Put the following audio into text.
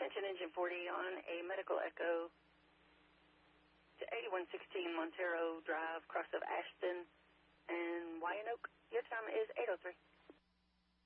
Attention Engine 40 on a medical echo to 8116 Montero Drive, cross of Ashton and Wyanoke. Your time is 8:03.